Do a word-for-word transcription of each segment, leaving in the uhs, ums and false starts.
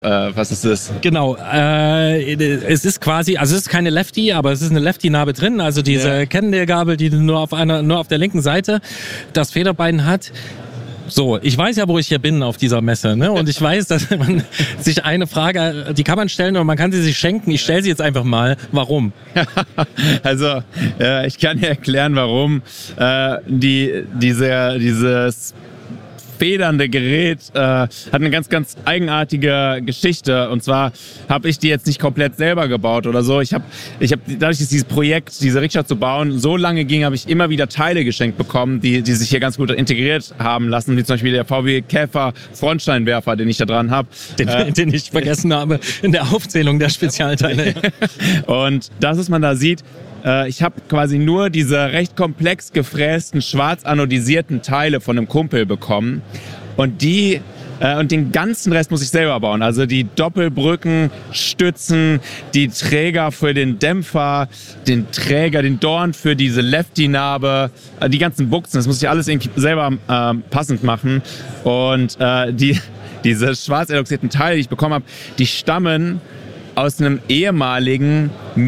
Äh, was ist das? Genau, äh, es ist quasi, also es ist keine Lefty, aber es ist eine Lefty-Narbe drin, also diese ja. Kennenlerngabel, die nur auf einer, nur auf der linken Seite das Federbein hat. So, ich weiß ja, wo ich hier bin auf dieser Messe, ne? Und ich weiß, dass man sich eine Frage, die kann man stellen und man kann sie sich schenken. Ich stelle sie jetzt einfach mal. Warum? Also, äh, ich kann dir erklären, warum äh, die, diese, dieses federnde Gerät äh, hat eine ganz, ganz eigenartige Geschichte. Und zwar habe ich die jetzt nicht komplett selber gebaut oder so. Ich habe, ich habe dadurch, dass dieses Projekt, diese Rikscha zu bauen, so lange ging, habe ich immer wieder Teile geschenkt bekommen, die, die sich hier ganz gut integriert haben lassen, wie zum Beispiel der V W Käfer Frontsteinwerfer, den ich da dran habe. Den, äh, den ich vergessen habe in der Aufzählung der Spezialteile. Und das, was man da sieht, ich habe quasi nur diese recht komplex gefrästen, schwarz anodisierten Teile von einem Kumpel bekommen. Und die äh, und den ganzen Rest muss ich selber bauen. Also die Doppelbrücken, Stützen, die Träger für den Dämpfer, den Träger, den Dorn für diese Lefty-Narbe, äh, die ganzen Buchsen. Das muss ich alles irgendwie selber äh, passend machen. Und äh, die, diese schwarz eloxierten Teile, die ich bekommen habe, die stammen aus einem ehemaligen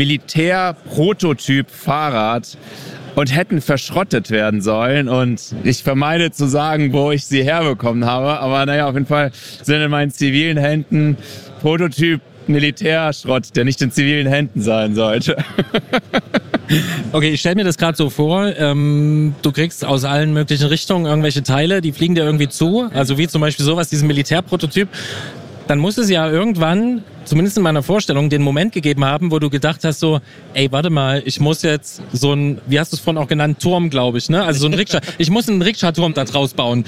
Militär-Prototyp-Fahrrad und hätten verschrottet werden sollen. Und ich vermeide zu sagen, wo ich sie herbekommen habe. Aber naja, auf jeden Fall sind in meinen zivilen Händen Prototyp-Militärschrott, der nicht in zivilen Händen sein sollte. Okay, ich stelle mir das gerade so vor, ähm, du kriegst aus allen möglichen Richtungen irgendwelche Teile, die fliegen dir irgendwie zu. Also wie zum Beispiel sowas, diesen Militärprototyp. Dann muss es ja irgendwann, zumindest in meiner Vorstellung, den Moment gegeben haben, wo du gedacht hast so, ey, warte mal, ich muss jetzt so ein, wie hast du es vorhin auch genannt, Turm, glaube ich, ne? Also so ein Rikscha, ich muss einen Rikscha-Turm da draus bauen.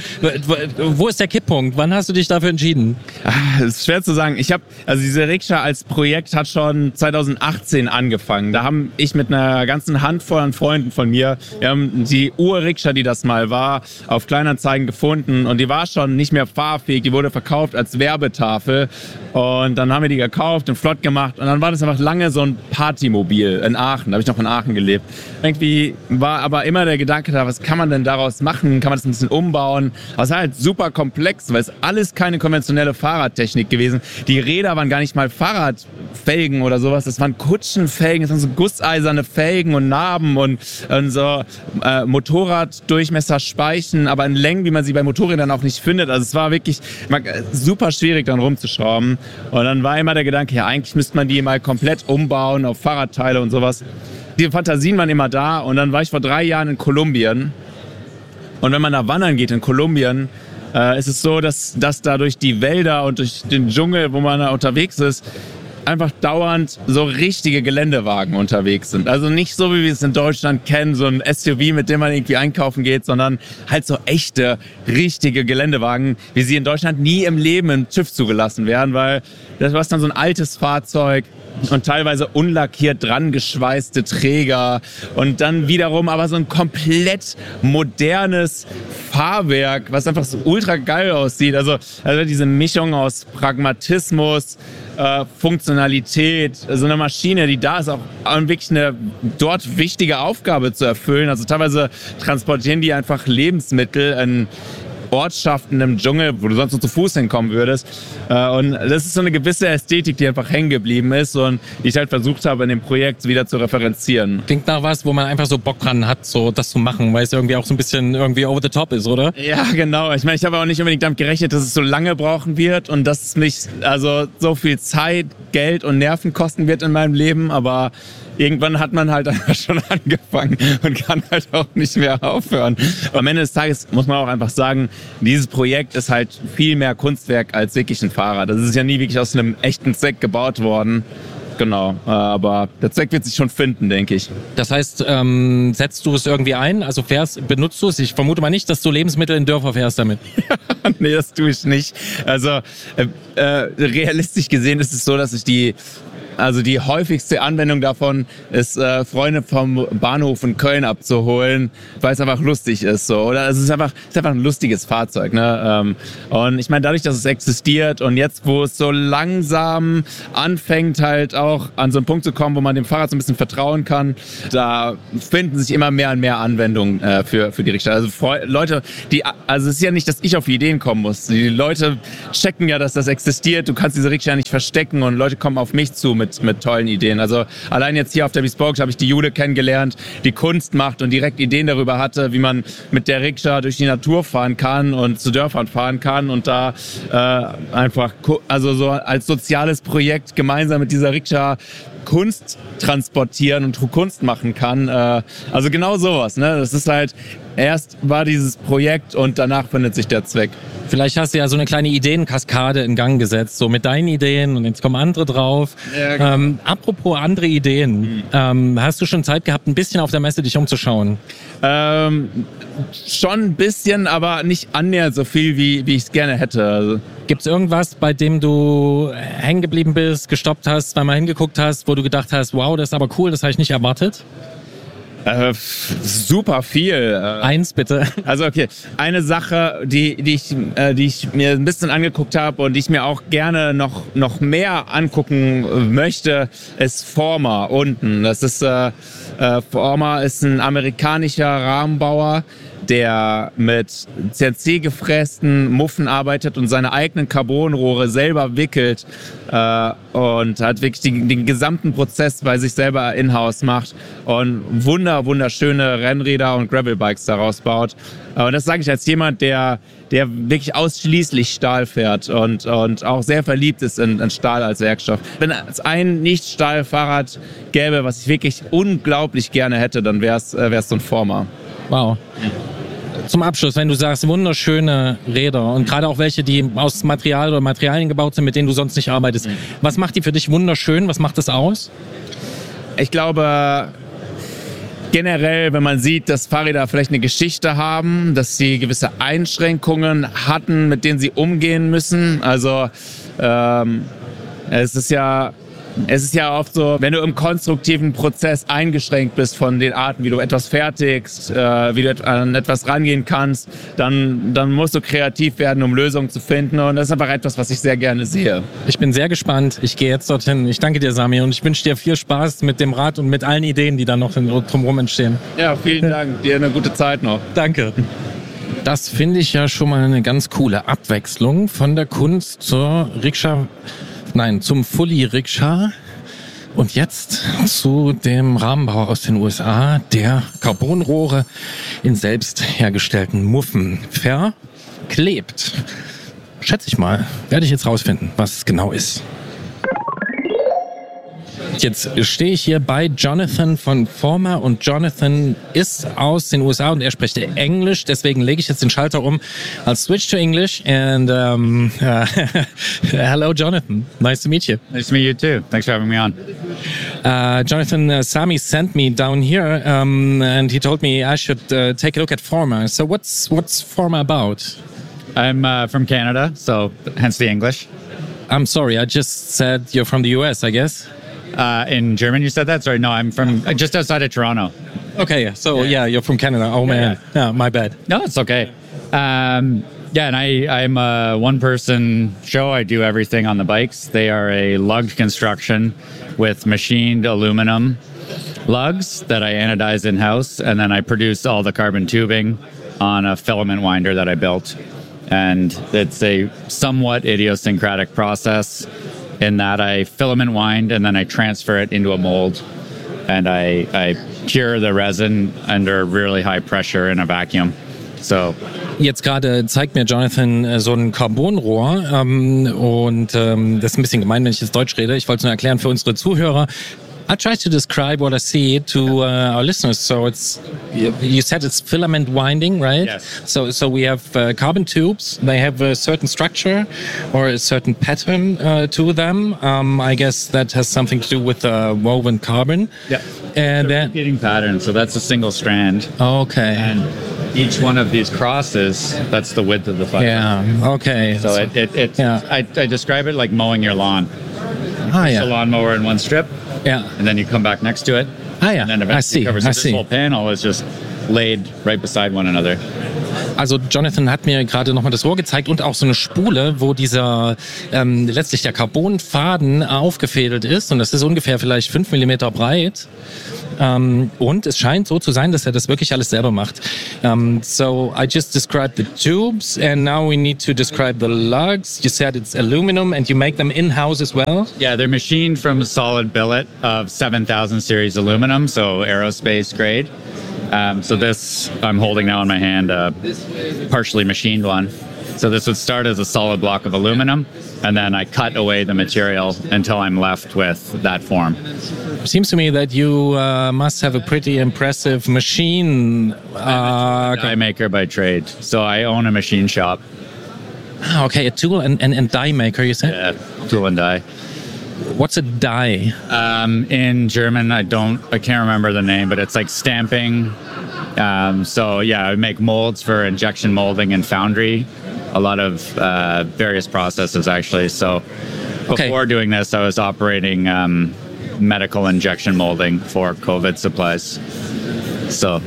Wo ist der Kipppunkt? Wann hast du dich dafür entschieden? Das ist schwer zu sagen. Ich habe, also diese Rikscha als Projekt hat schon zwanzig achtzehn angefangen. Da haben ich mit einer ganzen Handvoll an Freunden von mir, wir haben die Ur-Rikscha, die das mal war, auf Kleinanzeigen gefunden und die war schon nicht mehr fahrfähig, die wurde verkauft als Werbetafel. Und dann haben wir die gekauft und flott gemacht. Und dann war das einfach lange so ein Partymobil in Aachen. Da habe ich noch in Aachen gelebt. Irgendwie war aber immer der Gedanke da, was kann man denn daraus machen? Kann man das ein bisschen umbauen? Aber es war halt super komplex, weil es alles keine konventionelle Fahrradtechnik gewesen. Die Räder waren gar nicht mal Fahrradfelgen oder sowas. Das waren Kutschenfelgen, das waren so gusseiserne Felgen und Narben und, und so äh, Motorraddurchmesser Speichen, aber in Längen, wie man sie bei Motorrädern auch nicht findet. Also es war wirklich super schwierig, dann rumzuschrauben. Und dann war immer der Gedanke, ja, eigentlich müsste man die mal komplett umbauen auf Fahrradteile und sowas. Die Fantasien waren immer da und dann war ich vor drei Jahren in Kolumbien. Und wenn man da wandern geht in Kolumbien, äh, ist es so, dass, dass da durch die Wälder und durch den Dschungel, wo man da unterwegs ist, einfach dauernd so richtige Geländewagen unterwegs sind. Also nicht so, wie wir es in Deutschland kennen, so ein S U V, mit dem man irgendwie einkaufen geht, sondern halt so echte, richtige Geländewagen, wie sie in Deutschland nie im Leben im TÜV zugelassen werden, weil das war dann so ein altes Fahrzeug und teilweise unlackiert dran geschweißte Träger und dann wiederum aber so ein komplett modernes Fahrwerk, was einfach so ultra geil aussieht. Also, also diese Mischung aus Pragmatismus, Äh, Funktionalität, so eine Maschine, die da ist, auch wirklich eine dort wichtige Aufgabe zu erfüllen. Also teilweise transportieren die einfach Lebensmittel in Ortschaften im Dschungel, wo du sonst nur zu Fuß hinkommen würdest. Äh, und das ist so eine gewisse Ästhetik, die einfach hängen geblieben ist und die ich halt versucht habe, in dem Projekt wieder zu referenzieren. Klingt nach was, wo man einfach so Bock dran hat, so das zu machen, weil es irgendwie auch so ein bisschen irgendwie over the top ist, oder? Ja, genau. Ich meine, ich habe auch nicht unbedingt damit gerechnet, dass es so lange brauchen wird und dass es mich also so viel Zeit, Geld und Nerven kosten wird in meinem Leben, aber irgendwann hat man halt einfach schon angefangen und kann halt auch nicht mehr aufhören. Aber am Ende des Tages muss man auch einfach sagen, dieses Projekt ist halt viel mehr Kunstwerk als wirklich ein Fahrrad. Das ist ja nie wirklich aus einem echten Zweck gebaut worden. Genau, aber der Zweck wird sich schon finden, denke ich. Das heißt, ähm, setzt du es irgendwie ein? Also fährst, benutzt du es? Ich vermute mal nicht, dass du Lebensmittel in Dörfer fährst damit. Nee, das tue ich nicht. Also äh, äh, realistisch gesehen ist es so, dass ich die Also die häufigste Anwendung davon ist, äh, Freunde vom Bahnhof in Köln abzuholen, weil es einfach lustig ist. So. Oder es ist einfach, es ist einfach ein lustiges Fahrzeug. Ne? Ähm, und ich meine, dadurch, dass es existiert und jetzt, wo es so langsam anfängt, halt auch an so einen Punkt zu kommen, wo man dem Fahrrad so ein bisschen vertrauen kann, da finden sich immer mehr und mehr Anwendungen äh, für, für die Rikscha. Also Leute, die, also es ist ja nicht, dass ich auf die Ideen kommen muss. Die Leute checken ja, dass das existiert. Du kannst diese Rikscha nicht verstecken und Leute kommen auf mich zu mit, mit tollen Ideen. Also allein jetzt hier auf der Bespoke habe ich die Jule kennengelernt, die Kunst macht und direkt Ideen darüber hatte, wie man mit der Rikscha durch die Natur fahren kann und zu Dörfern fahren kann und da äh, einfach, also so als soziales Projekt gemeinsam mit dieser Rikscha Kunst transportieren und Kunst machen kann. Äh, also genau sowas. Ne? Das ist halt, erst war dieses Projekt und danach findet sich der Zweck. Vielleicht hast du ja so eine kleine Ideenkaskade in Gang gesetzt, so mit deinen Ideen und jetzt kommen andere drauf. Ja, genau. ähm, apropos andere Ideen, mhm. ähm, hast du schon Zeit gehabt, ein bisschen auf der Messe dich umzuschauen? Ähm, schon ein bisschen, aber nicht annähernd so viel, wie, wie ich es gerne hätte. Also. Gibt es irgendwas, bei dem du hängen geblieben bist, gestoppt hast, zweimal hingeguckt hast, wo du gedacht hast, wow, das ist aber cool, das habe ich nicht erwartet? Äh, super viel. Eins bitte. Also okay, eine Sache, die, die, ich, äh, die ich mir ein bisschen angeguckt habe und die ich mir auch gerne noch, noch mehr angucken möchte, ist Forma unten. Das ist äh, äh, Forma ist ein amerikanischer Rahmenbauer, der mit C N C gefrästen Muffen arbeitet und seine eigenen Carbonrohre selber wickelt äh, und hat wirklich den, den gesamten Prozess bei sich selber in-house macht und wunder, wunderschöne Rennräder und Gravelbikes daraus baut. Und das sage ich als jemand, der, der wirklich ausschließlich Stahl fährt und, und auch sehr verliebt ist in, in Stahl als Werkstoff. Wenn es ein Nicht-Stahl-Fahrrad gäbe, was ich wirklich unglaublich gerne hätte, dann wäre es äh, wär's so ein Forma. Wow. Zum Abschluss, wenn du sagst, wunderschöne Räder und gerade auch welche, die aus Material oder Materialien gebaut sind, mit denen du sonst nicht arbeitest. Mhm. Was macht die für dich wunderschön? Was macht das aus? Ich glaube, generell, wenn man sieht, dass Fahrräder vielleicht eine Geschichte haben, dass sie gewisse Einschränkungen hatten, mit denen sie umgehen müssen. Also ähm, es ist ja... Es ist ja oft so, wenn du im konstruktiven Prozess eingeschränkt bist von den Arten, wie du etwas fertigst, äh, wie du an etwas rangehen kannst, dann, dann musst du kreativ werden, um Lösungen zu finden. Und das ist einfach etwas, was ich sehr gerne sehe. Ich bin sehr gespannt. Ich gehe jetzt dorthin. Ich danke dir, Sami, und ich wünsche dir viel Spaß mit dem Rad und mit allen Ideen, die da noch drumherum entstehen. Ja, vielen Dank. Dir eine gute Zeit noch. Danke. Das finde ich ja schon mal eine ganz coole Abwechslung von der Kunst zur Rikscha. Nein, zum Fully-Rikscha und jetzt zu dem Rahmenbauer aus den U S A, der Carbonrohre in selbst hergestellten Muffen verklebt. Schätze ich mal, werde ich jetzt rausfinden, was es genau ist. Jetzt stehe ich hier bei Jonathan von Forma und Jonathan ist aus den U S A und er spricht Englisch, deswegen lege ich jetzt den Schalter um. I'll switch to English and um, uh, hello Jonathan, nice to meet you. Nice to meet you too. Thanks for having me on. Uh, Jonathan, uh, Sami sent me down here um, and he told me I should uh, take a look at Forma. So what's what's Forma about? I'm uh, from Canada, so hence the English. I'm sorry, I just said you're from the U S, I guess. Uh, in German, you said that? Sorry, no, I'm from uh, just outside of Toronto. Okay, so yeah, yeah you're from Canada. Oh man, yeah, yeah. yeah my bad. No, it's okay. Um, yeah, and I, I'm a one-person show. I do everything on the bikes. They are a lugged construction with machined aluminum lugs that I anodize in-house, and then I produce all the carbon tubing on a filament winder that I built. And it's a somewhat idiosyncratic process in that I filament wind and then I transfer it into a mold and I, I cure the resin under really high pressure in a vacuum. So. Jetzt gerade zeigt mir Jonathan so ein Carbonrohr ähm, und ähm, das ist ein bisschen gemein, wenn ich jetzt Deutsch rede. Ich wollte es nur erklären für unsere Zuhörer. I try to describe what I see to uh, our listeners. So it's, you said it's filament winding, right? Yes. So so we have uh, carbon tubes. They have a certain structure or a certain pattern uh, to them. Um, I guess that has something to do with uh, woven carbon. Yeah. And then repeating pattern. So that's a single strand. Okay. And each one of these crosses, that's the width of the fiber. Yeah. Okay. So, so it, it it's, yeah. I, I describe it like mowing your lawn. Ah, push yeah. the lawnmower in one strip, Yeah. and then you come back next to it. Ah, yeah. And then I eventually see. it covers I it. This see. whole panel is just laid right beside one another. Also Jonathan hat mir gerade nochmal das Rohr gezeigt und auch so eine Spule, wo dieser ähm, letztlich der Carbonfaden aufgefädelt ist und das ist ungefähr vielleicht fünf Millimeter breit. Um, und es scheint so zu sein, dass er das wirklich alles selber macht. Um, so I just described the tubes and now we need to describe the lugs. You said it's aluminum and you make them in-house as well? Yeah, they're machined from a solid billet of seven thousand series aluminum, so aerospace grade. Um, so this I'm holding now in my hand, a partially machined one. So this would start as a solid block of aluminum, and then I cut away the material until I'm left with that form. Seems to me that you uh, must have a pretty impressive machine. Uh, Die maker by trade, so I own a machine shop. Ah, okay, a tool and, and, and die maker, you said? Yeah, tool and die. What's a die? Um, in German, I don't, I can't remember the name, but it's like stamping. Um, so yeah, I make molds for injection molding and foundry. A lot of uh, various processes actually. So before Okay. doing this, I was operating um, medical injection molding for COVID supplies. So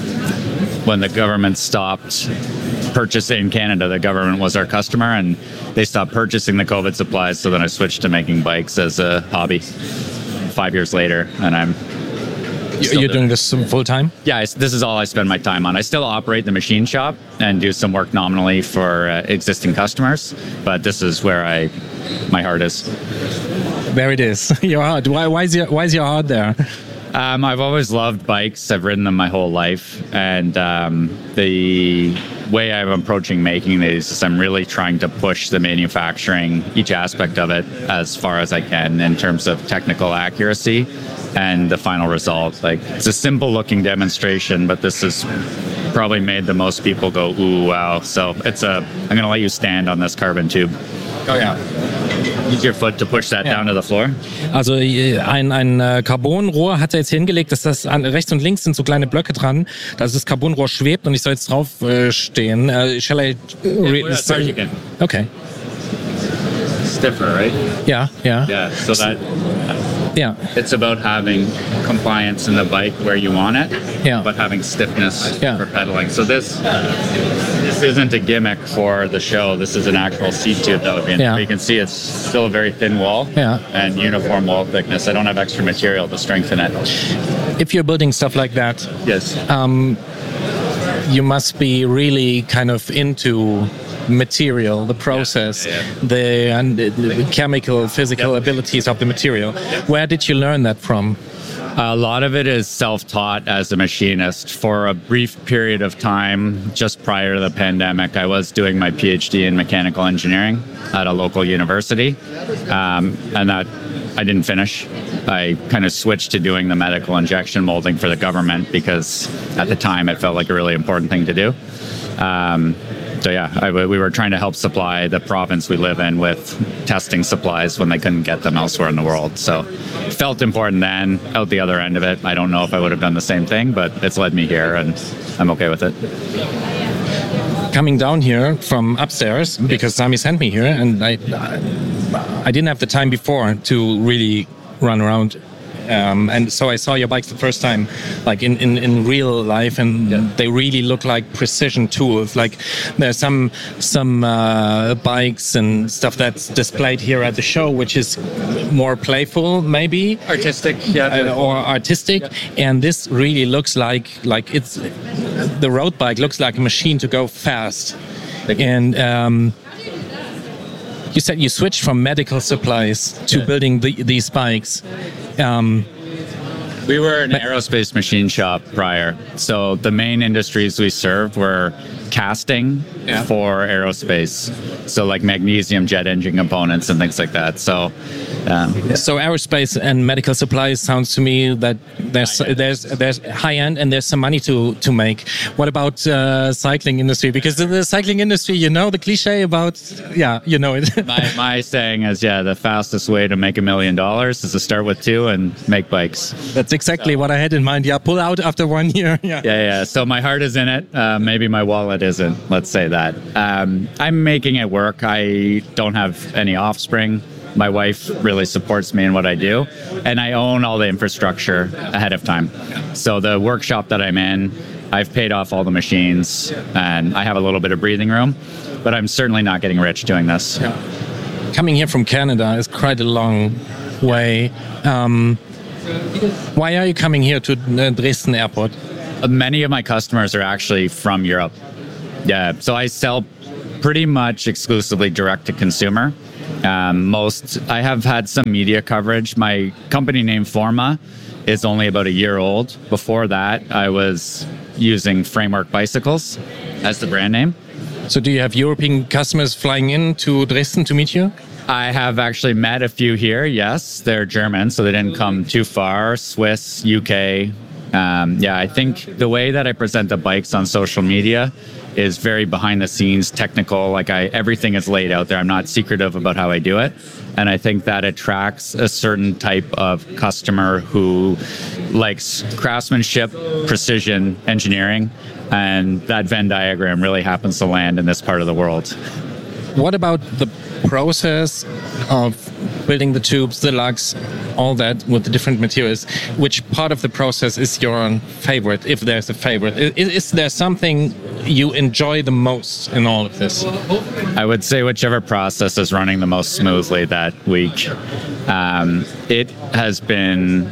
when the government stopped purchasing in Canada, the government was our customer and they stopped purchasing the COVID supplies. So then I switched to making bikes as a hobby five years later. And I'm You- You're doing this full time? Yeah, I, this is all I spend my time on. I still operate the machine shop and do some work nominally for uh, existing customers, but this is where I my heart is. There it is. Your heart. Why, why, is your, why is your heart there? Um, I've always loved bikes. I've ridden them my whole life, and um, the way I'm approaching making these is I'm really trying to push the manufacturing, each aspect of it, as far as I can in terms of technical accuracy and the final result. Like, it's a simple looking demonstration, but this has probably made the most people go, ooh, wow. So it's a, I'm going to let you stand on this carbon tube. Oh ja. Use your foot to push that Yeah. down to the floor. Also äh, ein, ein äh, Carbonrohr hat er jetzt hingelegt, dass das an, rechts und links sind so kleine Blöcke dran, dass das Carbonrohr schwebt und ich soll jetzt drauf äh, stehen. Uh, shall I re- Yeah, sorry, you can. Okay. Stiffer, right? Ja, ja, Yeah, so that ja. it's about having compliance in the bike where you want it, Yeah. but having stiffness Yeah. for pedaling. So this this isn't a gimmick for the show. This is an actual seat tube that would be in. Yeah. You can see it's still a very thin wall Yeah. and uniform wall thickness. I don't have extra material to strengthen it. If you're building stuff like that, Yes. um, you must be really kind of into material, the process, Yeah, the, and the, the chemical, physical Yep. abilities of the material. Where did you learn that from? A lot of it is self-taught as a machinist. For a brief period of time, just prior to the pandemic, I was doing my PhD in mechanical engineering at a local university, um, and that I didn't finish. I kind of switched to doing the medical injection molding for the government because at the time it felt like a really important thing to do. Um, So yeah, I, we were trying to help supply the province we live in with testing supplies when they couldn't get them elsewhere in the world. So it felt important then. Out the other end of it, I don't know if I would have done the same thing, but it's led me here and I'm okay with it. Coming down here from upstairs, because Sami sent me here, and I, I didn't have the time before to really run around. Um, and so I saw your bikes the first time, like in, in, in real life, and Yeah. they really look like precision tools. Like there's some some uh, bikes and stuff that's displayed here at the show, which is more playful, maybe, Artistic, yeah. uh, or artistic. And this really looks like like it's the road bike looks like a machine to go fast. And um, you said you switched from medical supplies to Yeah. building the, these bikes. Um, We were an aerospace machine shop prior. So the main industries we served were casting Yeah. for aerospace. So like magnesium jet engine components and things like that. So um, so aerospace and medical supplies sounds to me that there's there's there's high end and there's some money to to make. What about uh, cycling industry? Because in the cycling industry, you know the cliche about yeah, you know it. my, my saying is, yeah, the fastest way to make a million dollars is to start with two and make bikes. That's exactly what I had in mind. Yeah, pull out after one year. Yeah. Yeah, yeah. So my heart is in it. Uh, maybe my wallet isn't. Let's say that. Um, I'm making it work. I don't have any offspring. My wife really supports me in what I do, and I own all the infrastructure ahead of time. So the workshop that I'm in, I've paid off all the machines, and I have a little bit of breathing room, but I'm certainly not getting rich doing this. Yeah. Coming here from Canada is quite a long way. Um, why are you coming here to uh, Dresden Airport? Many of my customers are actually from Europe. Yeah, so I sell pretty much exclusively direct to consumer. Um, most, I have had some media coverage. My company name Forma is only about a year old. Before that, I was using Framework Bicycles as the brand name. So do you have European customers flying in to Dresden to meet you? I have actually met a few here, yes. They're German, so they didn't come too far. Swiss, U K. Um, yeah, I think the way that I present the bikes on social media is very behind the scenes, technical. Like I, everything is laid out there. I'm not secretive about how I do it. And I think that attracts a certain type of customer who likes craftsmanship, precision engineering. And that Venn diagram really happens to land in this part of the world. What about the process of building the tubes, the lugs, all that with the different materials? Which part of the process is your favorite, if there's a favorite? Is, is there something you enjoy the most in all of this? I would say whichever process is running the most smoothly that week. Um, it has been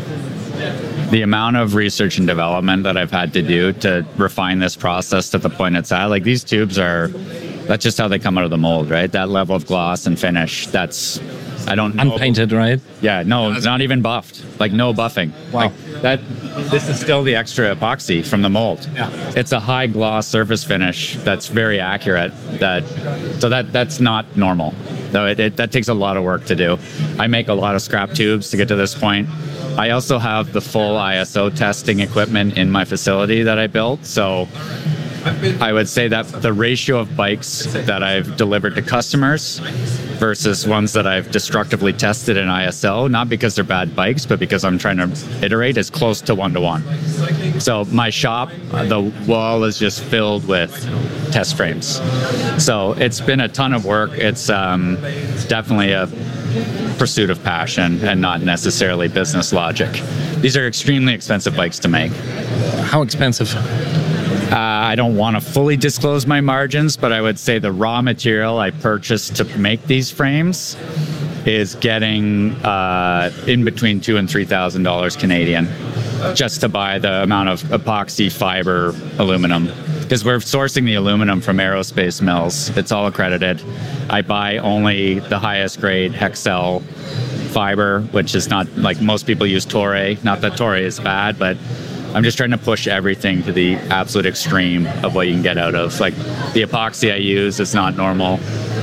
the amount of research and development that I've had to do to refine this process to the point it's at. Like these tubes are, that's just how they come out of the mold, right? That level of gloss and finish, that's, I don't know. Unpainted, right? Yeah, no, it's not even buffed. Like no buffing. Wow. Like that, this is still the extra epoxy from the mold. Yeah. It's a high gloss surface finish that's very accurate. That, so that that's not normal. So it, it, that takes a lot of work to do. I make a lot of scrap tubes to get to this point. I also have the full I S O testing equipment in my facility that I built. So I would say that the ratio of bikes that I've delivered to customers versus ones that I've destructively tested in I S O, not because they're bad bikes, but because I'm trying to iterate, is close to one to one. So my shop, the wall is just filled with test frames. So it's been a ton of work. It's um, definitely a pursuit of passion and not necessarily business logic. These are extremely expensive bikes to make. How expensive? Uh, I don't want to fully disclose my margins, but I would say the raw material I purchased to make these frames is getting uh, in between two and three thousand dollars Canadian, just to buy the amount of epoxy fiber aluminum. Because we're sourcing the aluminum from aerospace mills. It's all accredited. I buy only the highest grade Hexcel fiber, which is not like most people use Toray. Not that Toray is bad, but I'm just trying to push everything to the absolute extreme of what you can get out of. Like the epoxy I use is not normal.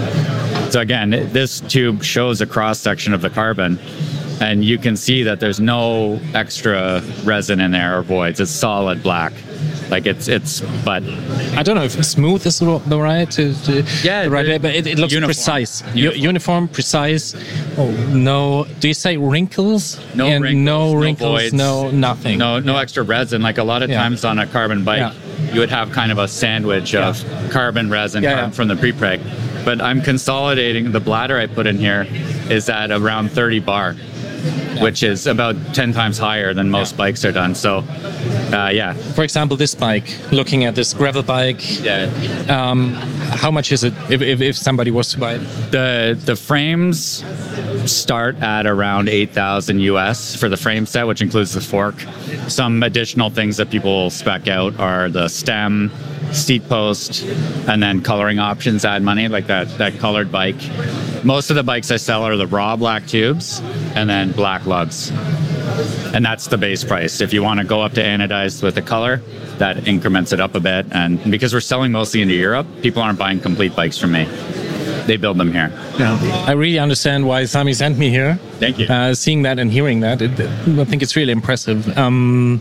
So again, this tube shows a cross section of the carbon, and you can see that there's no extra resin in there or voids. It's solid black. Like it's, it's, but I don't know if smooth is the the right, to, to yeah, the right way, but it, it looks uniform. precise. Uniform. U- uniform, precise. Oh, no, do you say wrinkles? No And wrinkles, no no wrinkles, voids. no nothing. No, no extra resin. Like a lot of Yeah. times on a carbon bike, Yeah. you would have kind of a sandwich Yeah. of carbon resin Yeah, from, yeah. from the pre-preg. But I'm consolidating. The bladder I put in here is at around thirty bar, which is about ten times higher than most Yeah. bikes are done. So, uh, yeah. For example, this bike, looking at this gravel bike, Yeah. um, how much is it if, if, if somebody was to buy it? The the frames start at around eight thousand U S for the frame set, which includes the fork. Some additional things that people spec out are the stem, seat post, and then coloring options add money, like that, that colored bike. Most of the bikes I sell are the raw black tubes and then black lugs. And that's the base price. If you want to go up to anodized with the color, that increments it up a bit. And because we're selling mostly into Europe, people aren't buying complete bikes from me. They build them here. Yeah. I really understand why Sami sent me here. Thank you. Uh, seeing that and hearing that, it, I think it's really impressive. Um,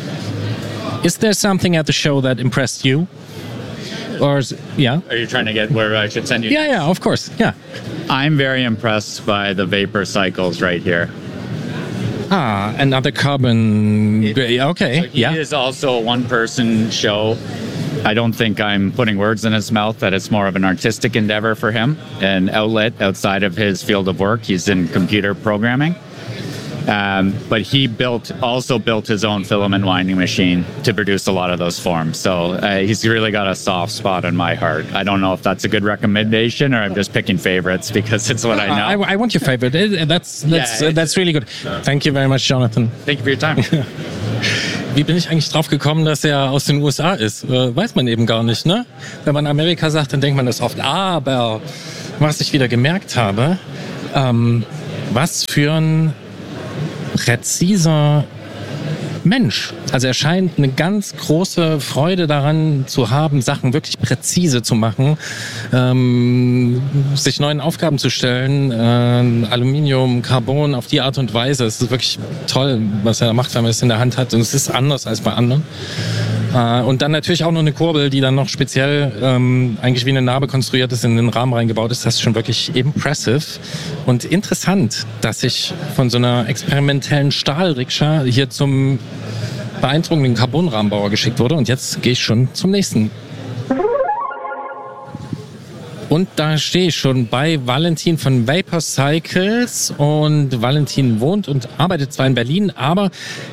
is there something at the show that impressed you? Or, is, yeah? Are you trying to get where I should send you? Yeah, yeah, of course, yeah. I'm very impressed by the vapor cycles right here. Ah, another carbon. It, okay, so he yeah. is also a one-person show. I don't think I'm putting words in his mouth that it's more of an artistic endeavor for him, an outlet outside of his field of work. He's in computer programming. Um, but he built, also built his own filament winding machine to produce a lot of those forms. So uh, he's really got a soft spot in my heart. I don't know if that's a good recommendation or I'm just picking favorites because it's what I know. I, I want your favorite. That's, that's, Yeah, that's really good. Thank you very much, Jonathan. Thank you for your time. Wie bin ich eigentlich drauf gekommen, dass er aus den U S A ist? Äh, weiß man eben gar nicht, ne? Wenn man Amerika sagt, dann denkt man das oft. Aber was ich wieder gemerkt habe, ähm, was für ein präziser Mensch. Also er scheint eine ganz große Freude daran zu haben, Sachen wirklich präzise zu machen, ähm, sich neuen Aufgaben zu stellen, äh, Aluminium, Carbon auf die Art und Weise. Es ist wirklich toll, was er da macht, wenn man es in der Hand hat. Und es ist anders als bei anderen. Äh, und dann natürlich auch noch eine Kurbel, die dann noch speziell ähm, eigentlich wie eine Narbe konstruiert ist, in den Rahmen reingebaut ist. Das ist schon wirklich impressive und interessant, dass ich von so einer experimentellen Stahlrikscha hier zum beeindruckenden Carbonrahmenbauer geschickt wurde. Und jetzt gehe ich schon zum nächsten. Und da stehe ich schon bei Valentin von Vapor Cycles und Valentin wohnt und arbeitet zwar in Berlin, aber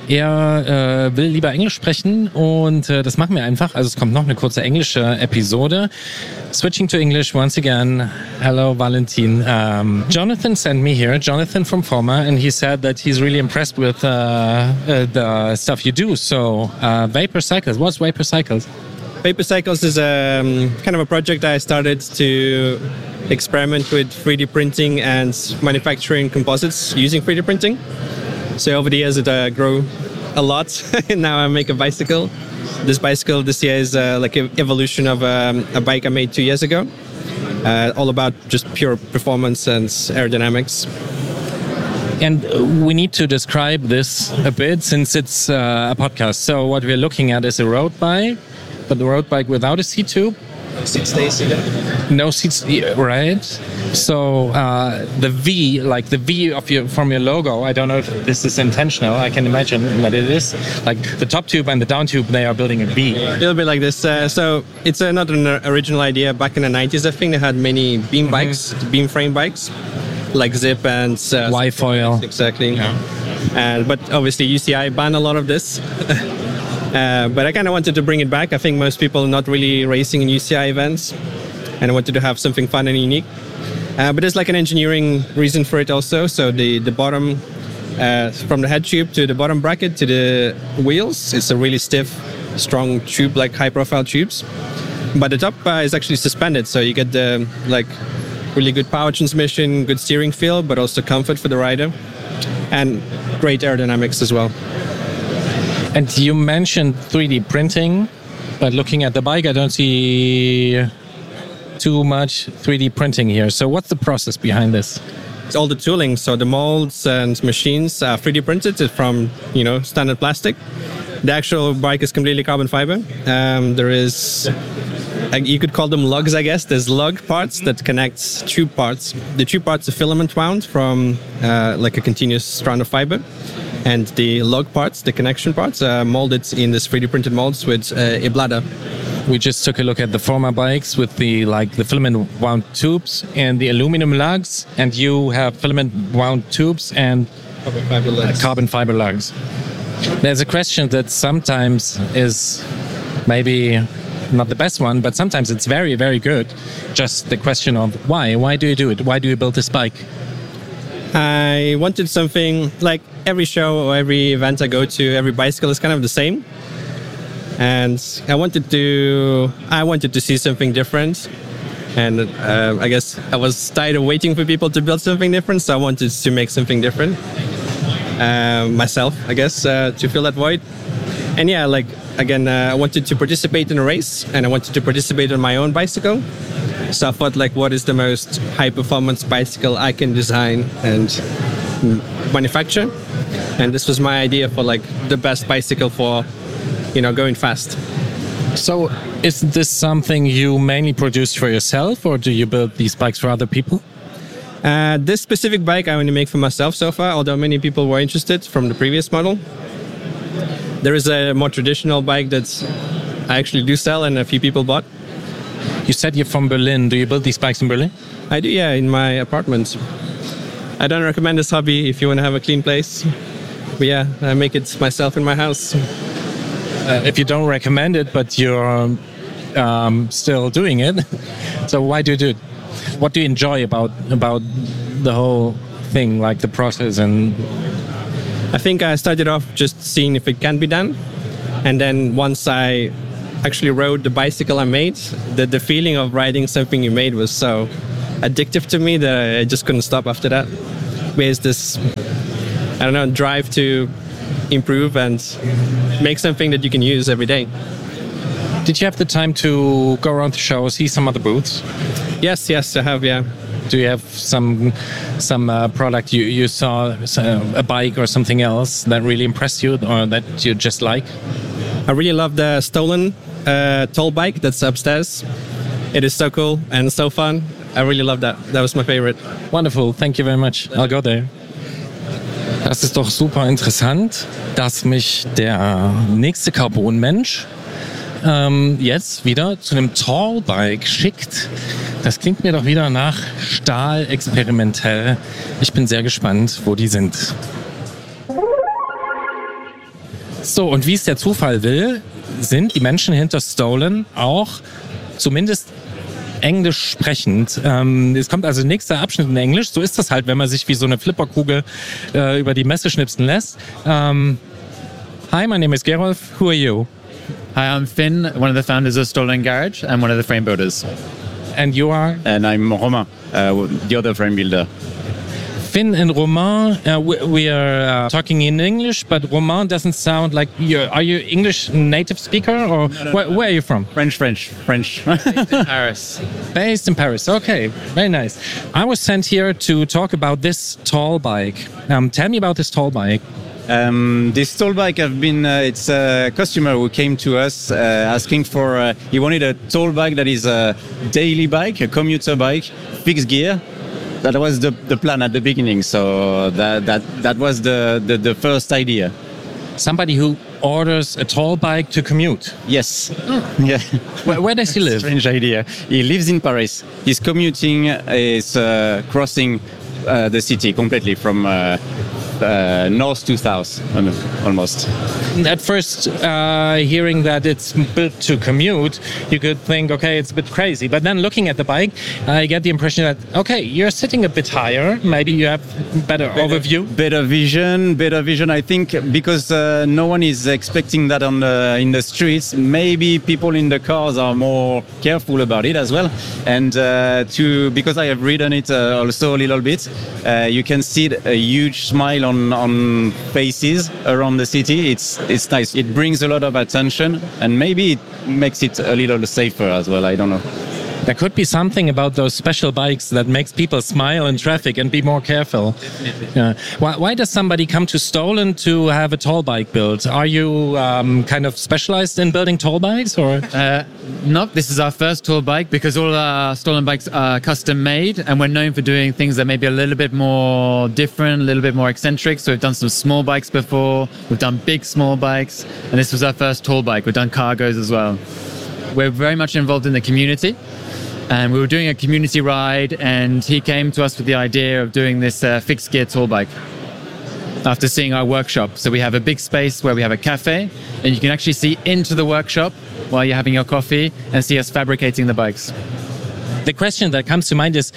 er äh, will lieber Englisch sprechen und äh, das machen wir einfach. Also es kommt noch eine kurze englische Episode. Switching to English once again. Hello, Valentin. Um, Jonathan sent me here, Jonathan from Forma, and he said that he's really impressed with uh, uh, the stuff you do. So, uh, Vapor Cycles, what's Vapor Cycles? Vapor Cycles is a um, kind of a project I started to experiment with three D printing and manufacturing composites using three D printing. So over the years it uh, grew a lot. And now I make a bicycle. This bicycle this year is uh, like an evolution of um, a bike I made two years ago. Uh, all about just pure performance and aerodynamics. And we need to describe this a bit since it's uh, a podcast. So what we're looking at is a road bike, but the road bike without a seat tube. Seat stays either. No seats, right? So uh, the V, like the V of your from your logo, I don't know if this is intentional. I can imagine that it is. Like the top tube and the down tube, they are building a V. A little bit like this. Uh, so it's uh, not an original idea. Back in the nineties, I think they had many beam bikes, mm-hmm. beam frame bikes, like Zip and uh, Y-foil. Exactly. Yeah. And but obviously U C I banned a lot of this. Uh, but I kind of wanted to bring it back. I think most people are not really racing in U C I events, and I wanted to have something fun and unique. Uh, but there's like an engineering reason for it also. So the, the bottom, uh, from the head tube to the bottom bracket to the wheels, it's a really stiff, strong tube, like high-profile tubes. But the top uh, is actually suspended, so you get the like really good power transmission, good steering feel, but also comfort for the rider, and great aerodynamics as well. And you mentioned three D printing, but looking at the bike, I don't see too much three D printing here. So what's the process behind this? It's all the tooling. So the molds and machines are three D printed from, you know, standard plastic. The actual bike is completely carbon fiber. Um, there is, you could call them lugs, I guess. There's lug parts that connect tube parts. The tube parts are filament wound from uh, like a continuous strand of fiber. And the lug parts, the connection parts, are molded in this three D printed molds with uh, Iblada. We just took a look at the Forma bikes with the like the filament wound tubes and the aluminum lugs, and you have filament wound tubes and carbon fiber lugs. Carbon fiber lugs. There's a question that sometimes is maybe not the best one, but sometimes it's very, very good. Just the question of why? Why do you do it? Why do you build this bike? I wanted something like every show or every event I go to, every bicycle is kind of the same. And I wanted to, I wanted to see something different. And uh, I guess I was tired of waiting for people to build something different, so I wanted to make something different uh, myself, I guess, uh, to fill that void. And yeah, like again, uh, I wanted to participate in a race, and I wanted to participate on my own bicycle. So I thought, like, what is the most high-performance bicycle I can design and manufacture? And this was my idea for, like, the best bicycle for, you know, going fast. So is this something you mainly produce for yourself, or do you build these bikes for other people? Uh, this specific bike I only make for myself so far, although many people were interested from the previous model. There is a more traditional bike that's I actually do sell, and a few people bought. You said you're from Berlin. Do you build these bikes in Berlin? I do, yeah, in my apartment. I don't recommend this hobby if you want to have a clean place. But yeah, I make it myself in my house. Uh, if you don't recommend it, but you're um, still doing it, so why do you do it? What do you enjoy about about the whole thing, like the process? And I think I started off just seeing if it can be done, and then once I actually rode the bicycle I made, the the feeling of riding something you made was so addictive to me that I just couldn't stop after that. There's this, I don't know, drive to improve and make something that you can use every day. Did you have the time to go around the show, see some other booths? Yes, yes, I have, yeah. Do you have some some uh, product you, you saw, a bike or something else that really impressed you or that you just like? I really love the Stolen uh, toll bike that's upstairs. It is so cool and so fun. I really love that. That was my favorite. Wonderful, thank you very much. I'll go there. Das ist doch super interessant, dass mich der nächste Carbon-Mensch ähm, jetzt wieder zu einem Tall-Bike schickt. Das klingt mir doch wieder nach Stahl experimentell. Ich bin sehr gespannt, wo die sind. So, und wie es der Zufall will, sind die Menschen hinter Stolen auch zumindest Englisch sprechend. Ähm, es kommt also nächster Abschnitt in Englisch. So ist das halt, wenn man sich wie so eine Flipperkugel äh, über die Messe schnipsen lässt. Um, hi, my name is Gerolf. Who are you? Hi, I'm Finn, one of the founders of Stolen Garage and one of the frame builders. And you are? And I'm Romain, uh, the other frame builder. Finn and Romain, uh, we, we are uh, talking in English, but Romain doesn't sound like you. Are you English native speaker or no, no, where, no. where are you from? French, French, French. Based in Paris. Based in Paris. Okay, very nice. I was sent here to talk about this tall bike. Um, tell me about this tall bike. Um, this tall bike, I've been. Uh, it's a customer who came to us uh, asking for. Uh, he wanted a tall bike that is a daily bike, a commuter bike, fixed gear. That was the, the plan at the beginning. So that that that was the, the, the first idea. Somebody who orders a tall bike to commute. Yes. Yeah. Where, where does he live? Strange idea. He lives in Paris. He's commuting. Is uh, crossing uh, the city completely from uh, uh, north to south, almost. At first, uh, hearing that it's built to commute, you could think, okay, it's a bit crazy. But then looking at the bike, I get the impression that, okay, you're sitting a bit higher. Maybe you have better, better overview. Better vision, better vision. I think because uh, no one is expecting that on the, in the streets, maybe people in the cars are more careful about it as well. And uh, to because I have ridden it uh, also a little bit, uh, you can see a huge smile on, on faces around the city. It's It's nice. It brings a lot of attention and maybe it makes it a little safer as well. I don't know. There could be something about those special bikes that makes people smile in traffic and be more careful. Definitely. Yeah. Why, why does somebody come to Stolen to have a tall bike built? Are you um, kind of specialized in building tall bikes, or? Uh, no, this is our first tall bike because all our Stolen bikes are custom made and we're known for doing things that may be a little bit more different, a little bit more eccentric. So we've done some small bikes before, we've done big small bikes, and this was our first tall bike. We've done cargos as well. We're very much involved in the community. And we were doing a community ride, and he came to us with the idea of doing this uh, fixed gear tall bike after seeing our workshop. So we have a big space where we have a cafe, and you can actually see into the workshop while you're having your coffee and see us fabricating the bikes. The question that comes to mind is,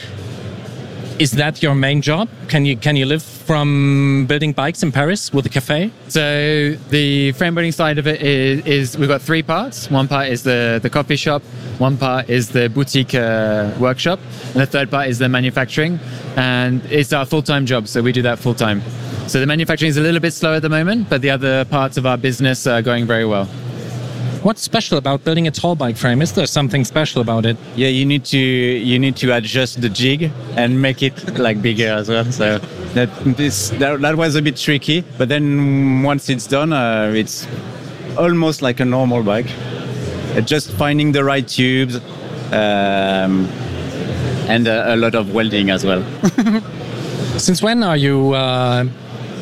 is that your main job? Can you can you live from building bikes in Paris with a cafe? So the frame building side of it is, is we've got three parts. One part is the, the coffee shop, one part is the boutique uh, workshop, and the third part is the manufacturing. And it's our full-time job, so we do that full-time. So the manufacturing is a little bit slow at the moment, but the other parts of our business are going very well. What's special about building a tall bike frame? Is there something special about it? Yeah, you need to you need to adjust the jig and make it like bigger as well. So that this that, that was a bit tricky, but then once it's done, uh, it's almost like a normal bike. Uh, just finding the right tubes um, and a, a lot of welding as well. Since when are you uh,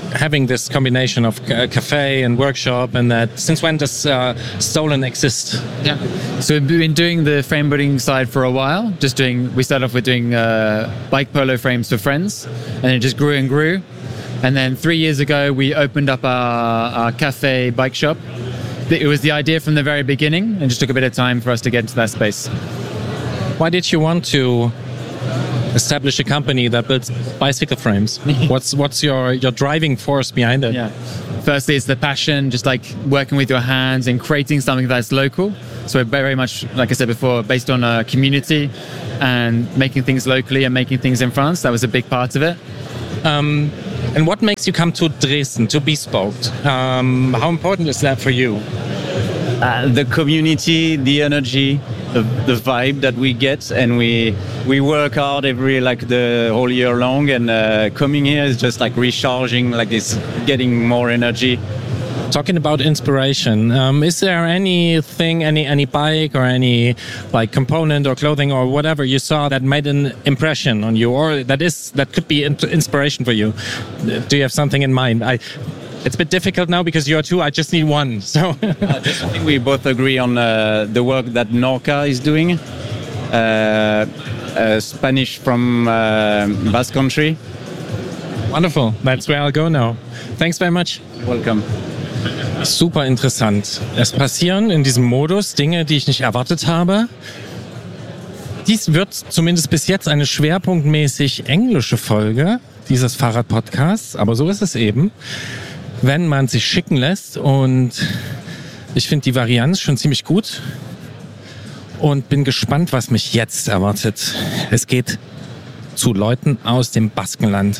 having this combination of ca- cafe and workshop and that. Since when does uh, Stolen exist? Yeah. So we've been doing the frame building side for a while. Just doing. We started off with doing uh, bike polo frames for friends, and it just grew and grew. And then three years ago, we opened up our, our cafe bike shop. It was the idea from the very beginning, and it just took a bit of time for us to get into that space. Why did you want to establish a company that builds bicycle frames? what's what's your, your driving force behind it? Yeah. Firstly, it's the passion, just like working with your hands and creating something that's local. So we're very much, like I said before, based on a community and making things locally and making things in France. That was a big part of it. Um, and what makes you come to Dresden, to Bespoke? Um, how important is that for you? Uh, the community, the energy, the, the vibe that we get, and we we work hard every like the whole year long, and uh, coming here is just like recharging, like this, getting more energy. Talking about inspiration, um, is there anything, any any bike or any like component or clothing or whatever you saw that made an impression on you, or that is that could be in- inspiration for you? Do you have something in mind? I. It's a bit difficult now because you're two. I just need one. So I just think we both agree on uh, the work that Norca is doing. Uh, uh, Spanish from uh, Basque Country. Wonderful. That's where I'll go now. Thanks very much. Welcome. Super interessant. Es passieren in diesem Modus Dinge, die ich nicht erwartet habe. Dies wird zumindest bis jetzt eine schwerpunktmäßig englische Folge dieses Fahrradpodcasts, aber so ist es eben, wenn man sich schicken lässt, und ich finde die Varianz schon ziemlich gut und bin gespannt, was mich jetzt erwartet. Es geht zu Leuten aus dem Baskenland.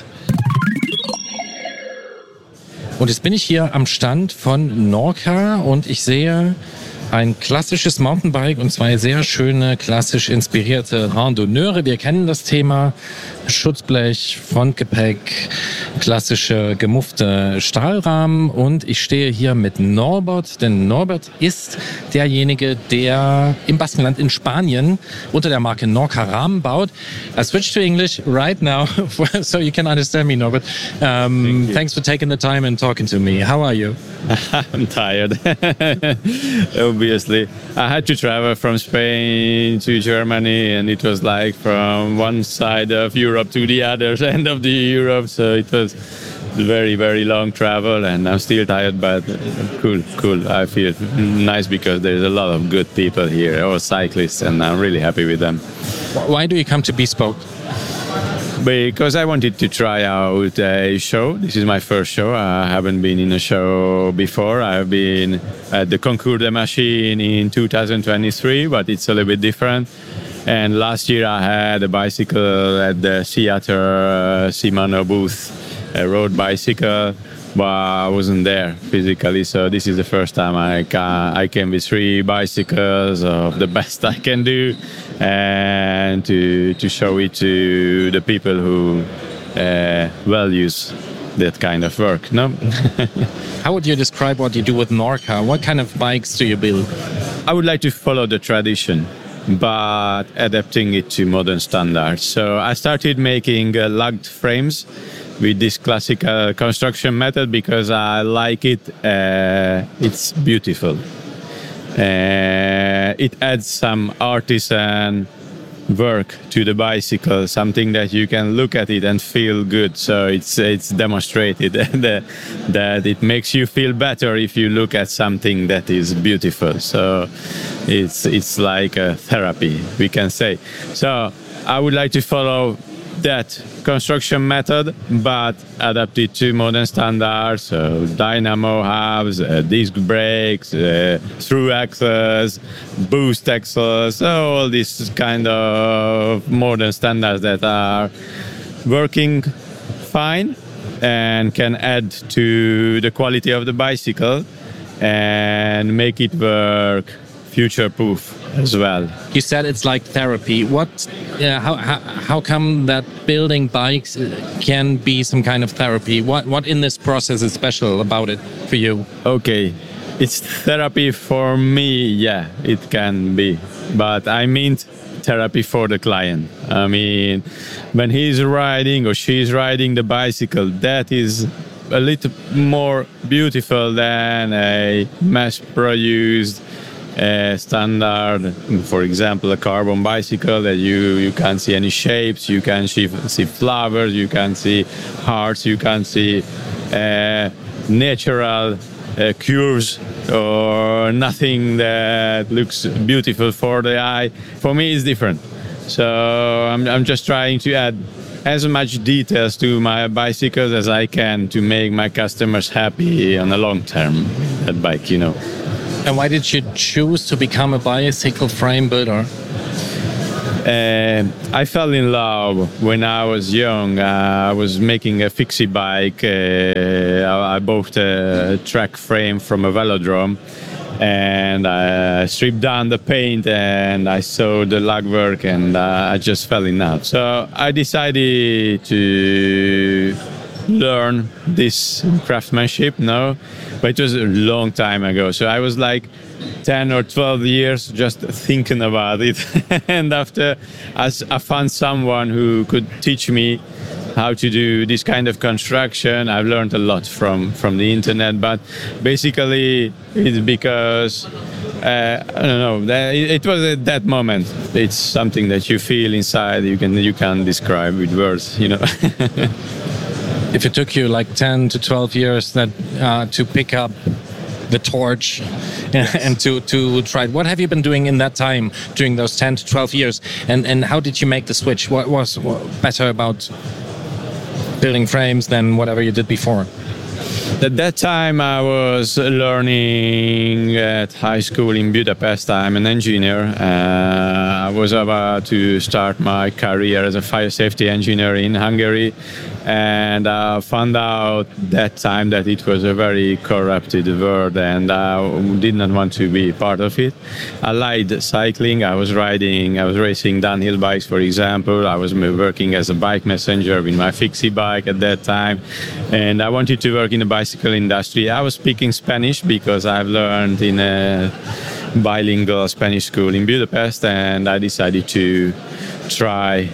Und jetzt bin ich hier am Stand von Norca und ich sehe ein klassisches Mountainbike und zwei sehr schöne, klassisch inspirierte Randonneure. Wir kennen das Thema: Schutzblech, Frontgepäck, klassische gemuffte Stahlrahmen. Und ich stehe hier mit Norbert, denn Norbert ist derjenige, der im Baskenland in Spanien unter der Marke Norca Rahmen baut. I switch to English right now so you can understand me, Norbert. Um, thanks for taking the time and talking to me. How are you? I'm tired, obviously. I had to travel from Spain to Germany, and it was like from one side of Europe to the other end of the Europe, so it was a very, very long travel, and I'm still tired, but cool, cool. I feel nice because there's a lot of good people here, all cyclists, and I'm really happy with them. Why do you come to Bespoke? Because I wanted to try out a show. This is my first show. I haven't been in a show before. I've been at the Concours des Machines in two thousand twenty-three, but it's a little bit different. And last year I had a bicycle at the Theater uh, Shimano booth, a road bicycle, but I wasn't there physically. So this is the first time I, ca- I came with three bicycles of the best I can do, and to to show it to the people who uh, values that kind of work. No. How would you describe what you do with Norca? What kind of bikes do you build? I would like to follow the tradition, but adapting it to modern standards. So I started making uh, lugged frames with this classical construction method because I like it. Uh, it's beautiful. Uh, it adds some artisan work to the bicycle, something that you can look at it and feel good. So it's it's demonstrated that, that it makes you feel better if you look at something that is beautiful. So it's it's like a therapy, we can say. So I would like to follow that construction method, but adapt it to modern standards. So dynamo hubs, uh, disc brakes, uh, through axles, boost axles, so all these kind of modern standards that are working fine and can add to the quality of the bicycle and make it work future-proof as well. You said it's like therapy. What? Uh, how, how how come that building bikes can be some kind of therapy? What what in this process is special about it for you? Okay, it's therapy for me. Yeah, it can be, but I mean therapy for the client. I mean, when he's riding or she's riding the bicycle, that is a little more beautiful than a mass-produced uh, standard, for example, a carbon bicycle that you, you can't see any shapes, you can see, see flowers, you can see hearts, you can see uh, natural uh, curves or nothing that looks beautiful for the eye. For me, it's different. So I'm, I'm just trying to add as much details to my bicycles as I can to make my customers happy on the long term with that bike, you know. And why did you choose to become a bicycle frame builder? Uh, I fell in love when I was young. Uh, I was making a fixie bike. Uh, I, I bought a track frame from a velodrome, and I stripped down the paint, and I saw the lug work, and uh, I just fell in love. So I decided to learn this craftsmanship now, but it was a long time ago. So I was like ten or twelve years just thinking about it. And after I, I found someone who could teach me how to do this kind of construction. I've learned a lot from, from the internet, but basically it's because, uh, I don't know, it was at that moment. It's something that you feel inside, you can you can't describe with words, you know. If it took you like ten to twelve years that uh, to pick up the torch yes. and to, to try it, what have you been doing in that time during those ten to twelve years? And, and how did you make the switch? What was better about building frames than whatever you did before? At that time, I was learning at high school in Budapest. I'm an engineer. Uh, I was about to start my career as a fire safety engineer in Hungary, and I found out that time that it was a very corrupted world, and I did not want to be part of it. I liked cycling. I was riding, I was racing downhill bikes, for example. I was working as a bike messenger with my fixie bike at that time, and I wanted to work in the bicycle industry. I was speaking Spanish because I've learned in a bilingual Spanish school in Budapest, and I decided to try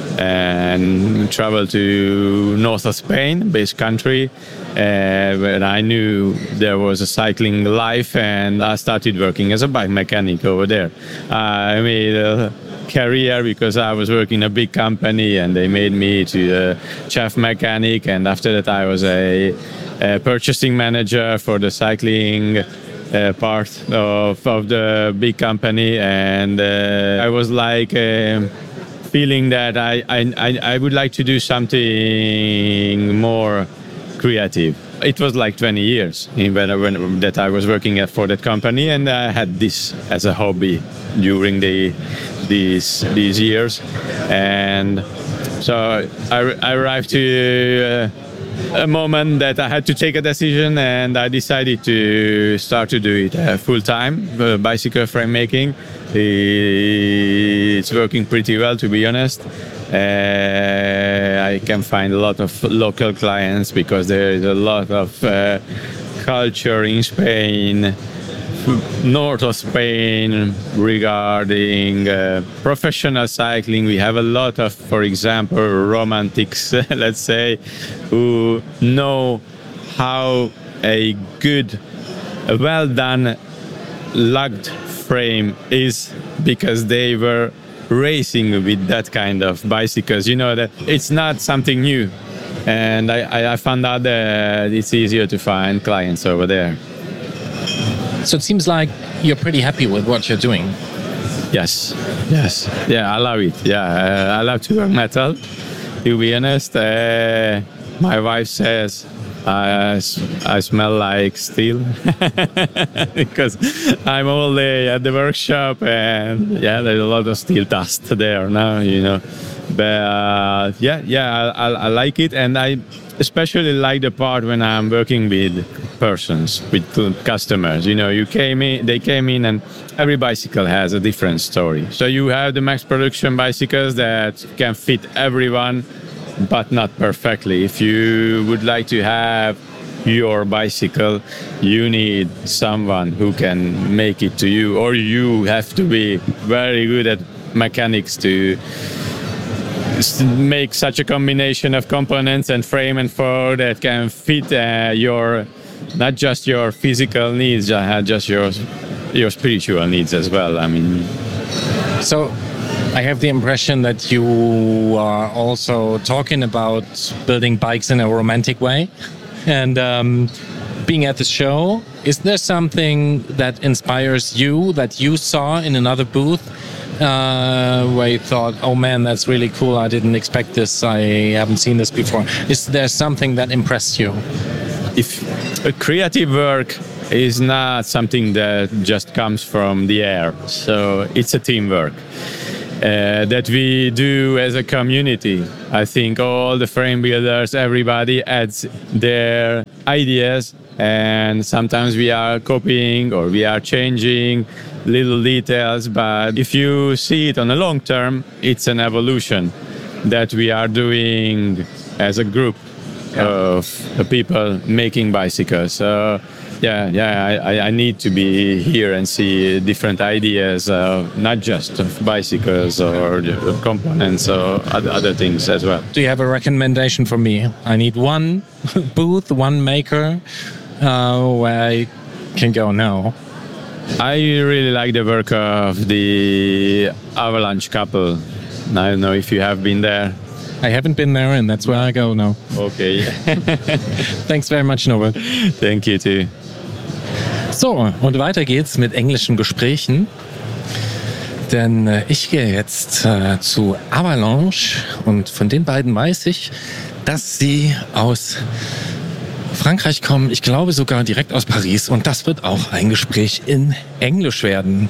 and travel to north of Spain, Basque Country, uh, where I knew there was a cycling life, and I started working as a bike mechanic over there. I made a career because I was working in a big company, and they made me to a chef mechanic, and after that I was a, a purchasing manager for the cycling uh, part of, of the big company, and uh, I was like uh, feeling that I, I, I would like to do something more creative. It was like twenty years when, when, that I was working at, for that company, and I had this as a hobby during the these these years. And so I, I arrived to uh, a moment that I had to take a decision, and I decided to start to do it uh, full time, uh, bicycle frame making. It's working pretty well, to be honest. Uh, I can find a lot of local clients because there is a lot of uh, culture in Spain, north of Spain, regarding uh, professional cycling. We have a lot of, for example, romantics, let's say, who know how a good, a well-done lugged frame is because they were racing with that kind of bicycles. You know that it's not something new, and I, I found out that it's easier to find clients over there. So it seems like you're pretty happy with what you're doing. Yes, yes, yeah, I love it. Yeah, uh, I love to work metal. To be honest, uh, my wife says I, I smell like steel because I'm all day at the workshop, and yeah, there's a lot of steel dust there now, you know. But uh, yeah, yeah, I, I, I like it, and I especially like the part when I'm working with persons, with customers. You know, you came in, they came in, and every bicycle has a different story. So you have the mass production bicycles that can fit everyone, but not perfectly. If you would like to have your bicycle, you need someone who can make it to you, or you have to be very good at mechanics to s- make such a combination of components and frame and fork that can fit uh, your, not just your physical needs, uh, just your your spiritual needs as well. I mean, So I have the impression that you are also talking about building bikes in a romantic way. And um, being at the show, is there something that inspires you that you saw in another booth uh, where you thought, oh man, that's really cool. I didn't expect this. I haven't seen this before. Is there something that impressed you? if a creative work is not something that just comes from the air, so it's a teamwork uh, that we do as a community. I think all the frame builders, everybody adds their ideas, and sometimes we are copying or we are changing little details, but if you see it on the long term, it's an evolution that we are doing as a group of people making bicycles. So yeah, yeah, I, I need to be here and see different ideas, uh, not just of bicycles or the components or other, other things as well. Do you have a recommendation for me? I need one booth, one maker uh, where I can go now. I really like the work of the Avalanche couple. I don't know if you have been there. I haven't been there, and that's where I go now. Okay. Thanks very much, Norbert. Thank you too. So, und weiter geht's mit englischen Gesprächen. Denn äh, ich gehe jetzt äh, zu Avalanche, und von den beiden weiß ich, dass sie aus Frankreich kommen. Ich glaube sogar direkt aus Paris, und das wird auch ein Gespräch in Englisch werden.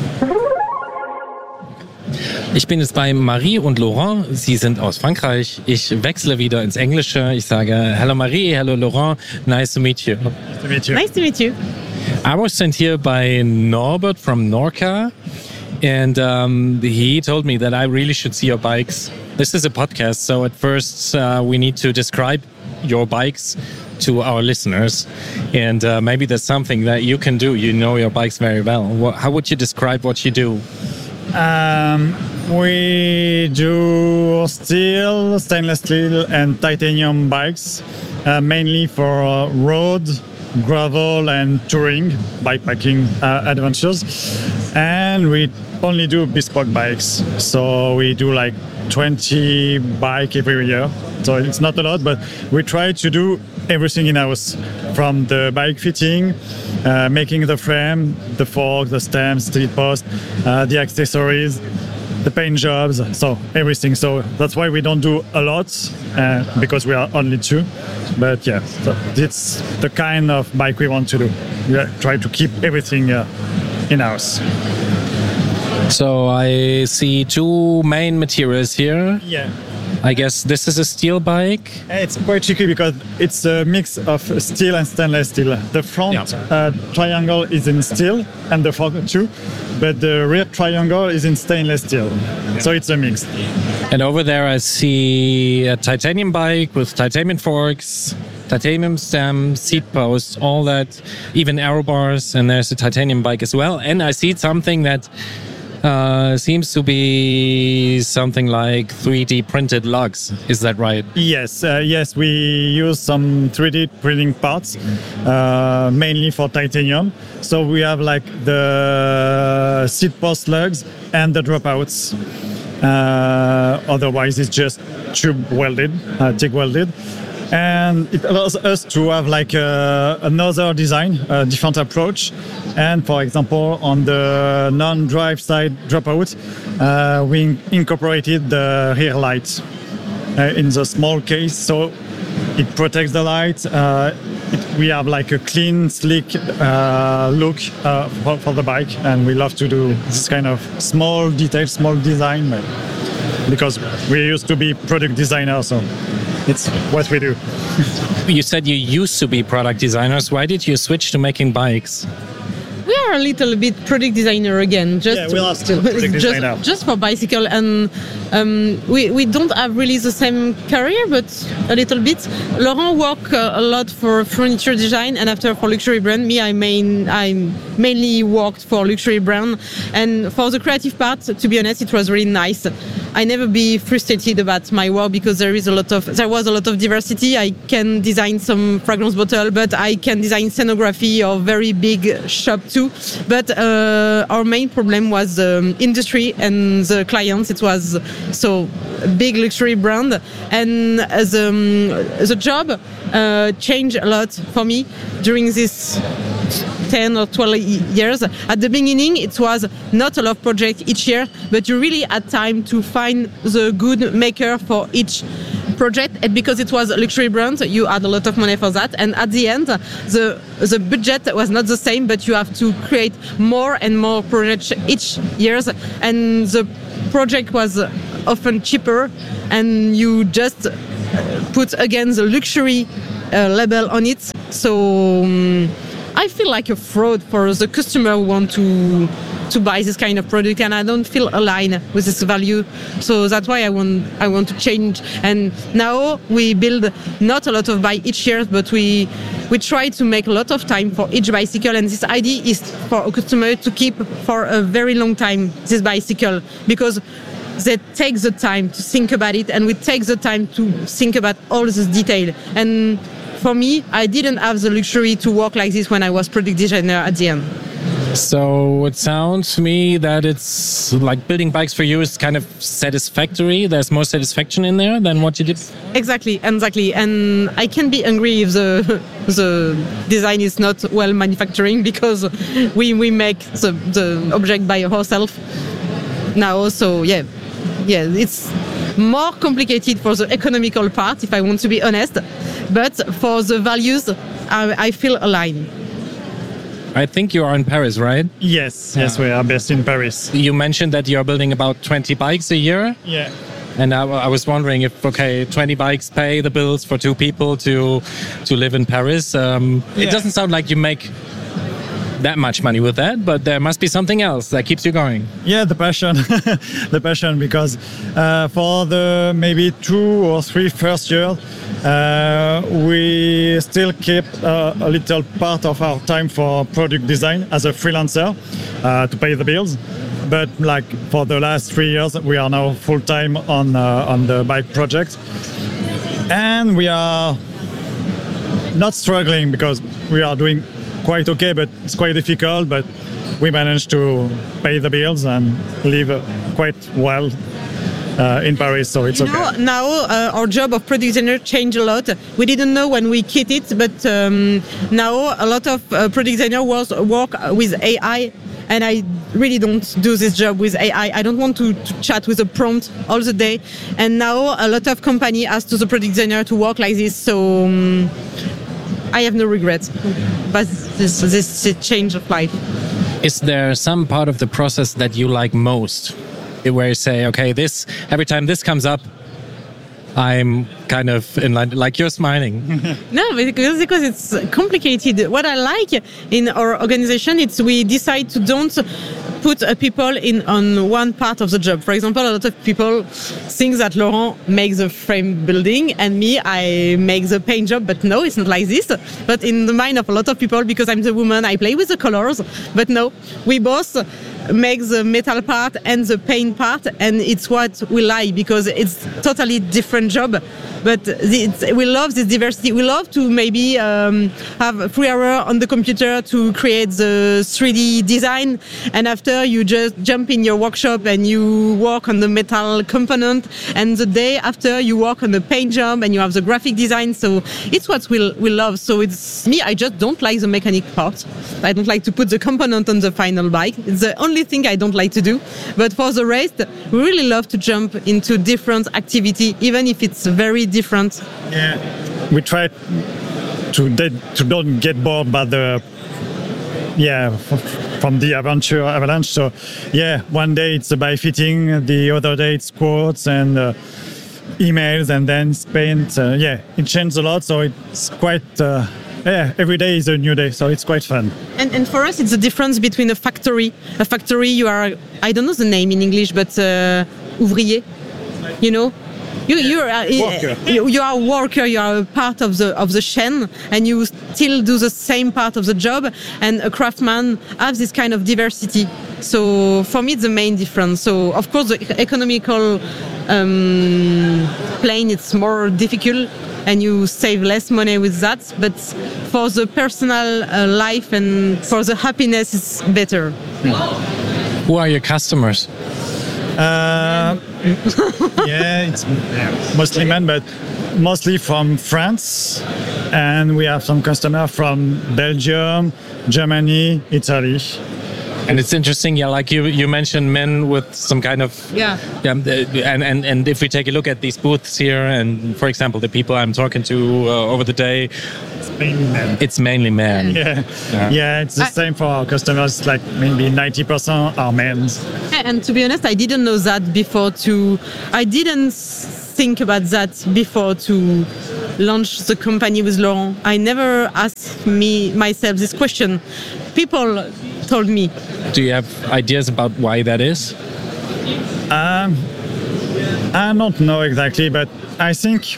Ich bin jetzt bei Marie und Laurent. Sie sind aus Frankreich. Ich wechsle wieder ins Englische. Ich sage Hello Marie, hello Laurent. Nice to meet you. Nice to meet you. Nice to meet you. I was sent here by Norbert from Norca, and um, he told me that I really should see your bikes. This is a podcast, so at first uh, we need to describe your bikes to our listeners, and uh, maybe there's something that you can do. You know your bikes very well. What, how would you describe what you do? Um, we do steel, stainless steel, and titanium bikes, uh, mainly for uh, road, gravel, and touring bikepacking uh, adventures. And we only do bespoke bikes, so we do like twenty bike every year. So it's not a lot, but we try to do everything in-house, from the bike fitting, uh, making the frame, the fork, the stems, the post, uh, the accessories, the paint jobs, so everything. So that's why we don't do a lot, uh, because we are only two. But yeah, so it's the kind of bike we want to do. We try to keep everything uh, in-house. So I see two main materials here. Yeah. I guess this is a steel bike. It's quite tricky because it's a mix of steel and stainless steel. The front Yeah. uh, triangle is in steel and the fork too, but the rear triangle is in stainless steel. So it's a mix. And over there I see a titanium bike with titanium forks, titanium stem, seat posts, all that, even aero bars, and there's a titanium bike as well. And I see something that uh, seems to be something like three D printed lugs. Is that right? Yes, uh, yes, we use some three D printing parts, uh, mainly for titanium. So we have like the seat post lugs and the dropouts. Uh, otherwise, it's just tube welded, uh, TIG welded. And it allows us to have like uh, another design, a different approach. And for example, on the non-drive side dropout, uh, we incorporated the rear light uh, in the small case, so it protects the light. Uh, it, we have like a clean, sleek uh, look uh, for, for the bike, and we love to do this kind of small detail, small design, because we used to be product designers, so it's what we do. You said you used to be product designers. Why did you switch to making bikes? We are a little bit product designer again. Just Yeah, we are still product designer. just, just for bicycle, and um, we we don't have really the same career, but a little bit. Laurent worked uh, a lot for furniture design, and after for luxury brand. Me, I main I mainly worked for luxury brand, and for the creative part, to be honest, it was really nice. I never be frustrated about my work because there is a lot of there was a lot of diversity. I can design some fragrance bottle, but I can design scenography or very big shop too. But uh, our main problem was the um, industry and the clients. It was so big luxury brand, and the um, the job uh, changed a lot for me during this ten or twelve years. At the beginning, it was not a lot of projects each year, but you really had time to find the good maker for each project. And because it was a luxury brand, you had a lot of money for that. And at the end, the the budget was not the same, but you have to create more and more projects each year. And the project was often cheaper, and you just put again the luxury uh, label on it. So um, I feel like a fraud for the customer who want to to buy this kind of product, and I don't feel aligned with this value. So that's why I want I want to change. And now we build not a lot of bike each year, but we we try to make a lot of time for each bicycle. And this idea is for a customer to keep for a very long time this bicycle, because they take the time to think about it, and we take the time to think about all this detail. And for me, I didn't have the luxury to work like this when I was product designer at the end. So it sounds to me that it's like building bikes for you is kind of satisfactory. There's more satisfaction in there than what you did. Exactly, exactly. And I can be angry if the the design is not well manufacturing, because we, we make the, the object by ourselves now. So yeah, yeah, it's more complicated for the economical part, if I want to be honest. But for the values, I, I feel aligned. I think you are in Paris, right? Yes, yes, we are based in Paris. You mentioned that you're building about twenty bikes a year. Yeah. And I, I was wondering if, okay, twenty bikes pay the bills for two people to to live in Paris. Um, Yeah. It doesn't sound like you make that much money with that, but there must be something else that keeps you going. Yeah, the passion, the passion, because uh, for the maybe two or three first years, uh, we still keep uh, a little part of our time for product design as a freelancer uh, to pay the bills. But like for the last three years, we are now full time on uh, on the bike project, and we are not struggling because we are doing quite okay, but it's quite difficult, but we managed to pay the bills and live uh, quite well uh, in Paris, so it's you okay. know, now uh, our job of product designer changed a lot. We didn't know when we quit it, but um, now a lot of uh, product designer was work with A I, and I really don't do this job with A I. I don't want to, to chat with a prompt all the day, and now a lot of company ask to the product designer to work like this, so um, I have no regrets, but this this change of life. Is there some part of the process that you like most, where you say, okay, this every time this comes up, I'm kind of in line, like you're smiling? No, because because it's complicated. What I like in our organization, it's we decide to don't put uh, people in on one part of the job. For example, a lot of people think that Laurent makes the frame building and me, I make the paint job. But no, it's not like this. But in the mind of a lot of people, because I'm the woman, I play with the colors. But no, we both make the metal part and the paint part, and it's what we like because it's totally different job. But it's, we love this diversity. We love to maybe um, have three hours on the computer to create the three D design, and after you just jump in your workshop and you work on the metal component, and the day after you work on the paint job and you have the graphic design. So it's what we we love. So it's me. I just don't like the mechanic part. I don't like to put the component on the final bike. It's the only thing I don't like to do. But for the rest, we really love to jump into different activity, even if it's very different. Yeah, we try to de- to don't get bored by the yeah f- from the adventure avalanche. So yeah, one day it's a bike fitting, the other day it's quotes and uh, emails, and then it's paint. Uh, yeah, it changed a lot, so it's quite uh, yeah, every day is a new day, so it's quite fun. And, and for us, it's the difference between a factory. A factory, you are, I don't know the name in English, but uh, ouvrier, you know? You you are you, you are a worker. You are a part of the of the chain, and you still do the same part of the job. And a craftsman has this kind of diversity. So for me, it's the main difference. So of course, the economical um, plane it's more difficult, and you save less money with that. But for the personal uh, life and for the happiness, it's better. Who are your customers? Uh, yeah, it's mostly men, but mostly from France, and we have some customers from Belgium, Germany, Italy. And it's interesting, yeah, like you you mentioned men with some kind of yeah, yeah and, and and if we take a look at these booths here, and for example, the people I'm talking to uh, over the day, it's mainly men. It's mainly men. Yeah, yeah, yeah it's the I, same for our customers. Like maybe ninety percent are men. And to be honest, I didn't know that before. To I didn't think about that before to launch the company with Laurent. I never asked me myself this question. People told me. Do you have ideas about why that is? Um, I don't know exactly, but I think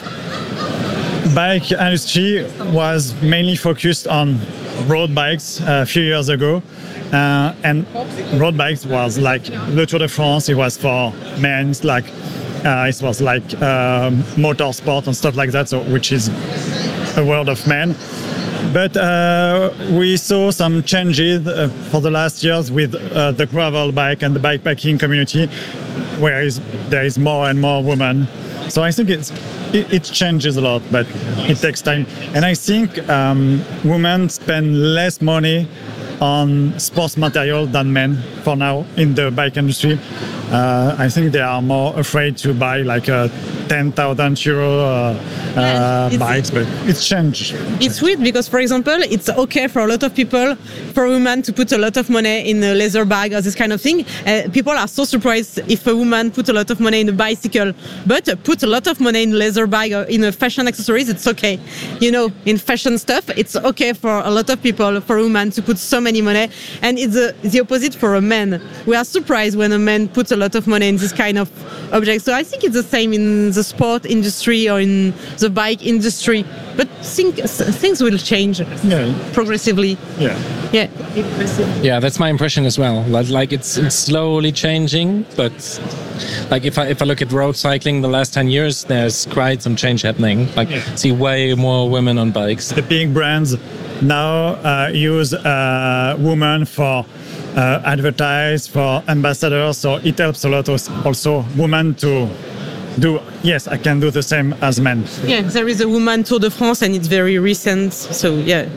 bike industry was mainly focused on road bikes a few years ago. Uh, and road bikes was like the Tour de France. It was for men, like uh, it was like um, motorsport and stuff like that. So which is a world of men. But uh, we saw some changes uh, for the last years with uh, the gravel bike and the bikepacking community, where is, there is more and more women. So I think it's, it, it changes a lot, but it takes time. And I think um, women spend less money on sports material than men for now in the bike industry. Uh, I think they are more afraid to buy like a ten thousand euro uh, uh, bikes, but it's changed. It's weird because, for example, it's okay for a lot of people, for a woman to put a lot of money in a leather bag or this kind of thing. Uh, people are so surprised if a woman put a lot of money in a bicycle, but put a lot of money in a leather bag or in a fashion accessories, it's okay. You know, in fashion stuff, it's okay for a lot of people, for a woman to put so many money, and it's a, the opposite for a man. We are surprised when a man puts a lot of money in this kind of object. So I think it's the same in the sport industry or in the bike industry. But think, things will change yeah. progressively. Yeah. Yeah. Yeah, that's my impression as well. Like it's, it's slowly changing, but like if I if I look at road cycling the last ten years, there's quite some change happening. Like yeah. see way more women on bikes. The big brands now uh, use uh, women for uh, advertise, for ambassadors, so it helps a lot also women to do, yes, I can do the same as men. Yeah, there is a woman Tour de France and it's very recent, so yeah.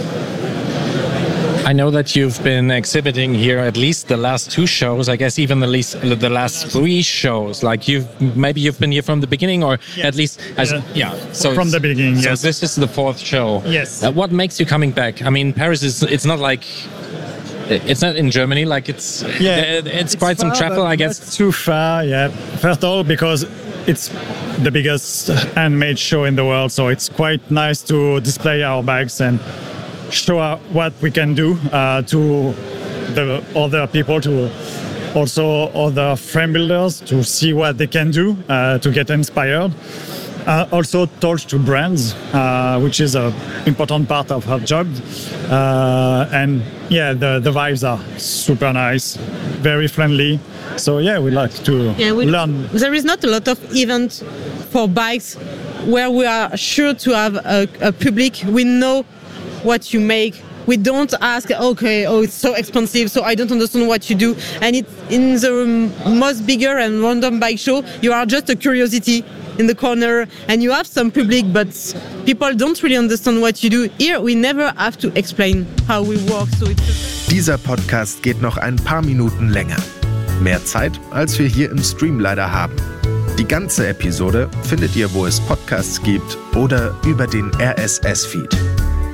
I know that you've been exhibiting here at least the last two shows, I guess even the least the last three shows. Like you've maybe you've been here from the beginning, or yeah. at least as yeah. yeah. So from the beginning. So yes. this is the fourth show. Yes. Uh, what makes you coming back? I mean, Paris is it's not like it's not in Germany. Like it's yeah. It's, it's quite far, some travel, I guess. Not too far. Yeah. First of all, because it's the biggest handmade show in the world, so it's quite nice to display our bags and show what we can do uh, to the other people, to also other frame builders, to see what they can do, uh, to get inspired. Uh, also talk to brands, uh, which is an important part of our job. Uh, and yeah, the, the vibes are super nice, very friendly. So yeah, we like to yeah, we, learn. There is not a lot of events for bikes where we are sure to have a, a public. We know what you make. We don't ask, okay, oh, it's so expensive, so I don't understand what you do. And it's in the most bigger and random bike show, you are just a curiosity in the corner, and you have some public, but people don't really understand what you do. Here, we never have to explain how we work. So it's Dieser Podcast geht noch ein paar Minuten länger. Mehr Zeit, als wir hier im Stream leider haben. Die ganze Episode findet ihr, wo es Podcasts gibt oder über den R S S-Feed.